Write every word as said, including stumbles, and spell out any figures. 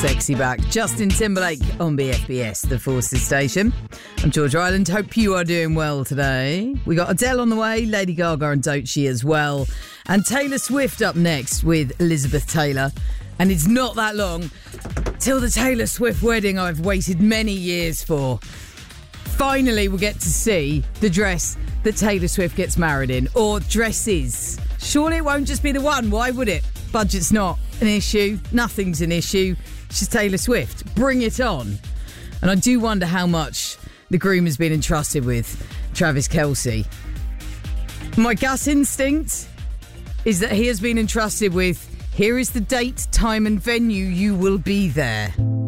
sexy back. Justin Timberlake on B F B S, the Forces station. I'm George Ryland. Hope you are doing well today. We got Adele on the way, Lady Gaga and Doechii as well. And Taylor Swift up next with Elizabeth Taylor. And it's not that long till the Taylor Swift wedding I've waited many years for. Finally, we'll get to see the dress that Taylor Swift gets married in, or dresses. Surely it won't just be the one. Why would it? Budget's not an issue. Nothing's an issue. It's just Taylor Swift. Bring it on. And I do wonder how much the groom has been entrusted with Travis Kelce. My gut instinct is that he has been entrusted with, here is the date, time and venue, you will be there.